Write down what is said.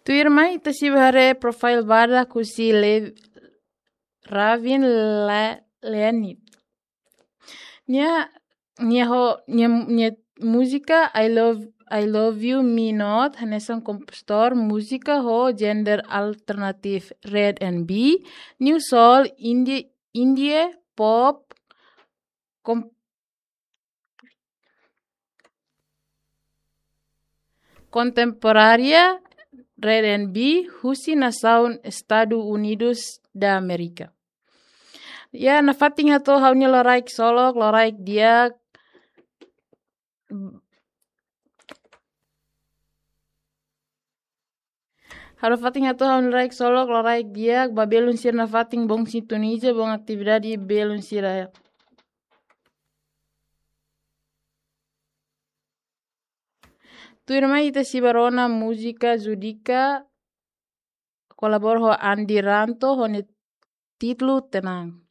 Tu irmã ita si bahare profile vada kusi Ravin Leonid. Nia música I love you me not hanesan compositor música ho gender alternative red and b new soul indie pop contemporânea red and b husi na sound Estados Unidos da Amerika. Ya na fating hato haunya loraik solok loraik dia Halo fating hato haun loraik solok loraik dia babelun sir na fating bong sintonija bong aktividade belun siraya. Tu irmã ita si barona música judica colabor ho Andi Ranto ho ne título tenang.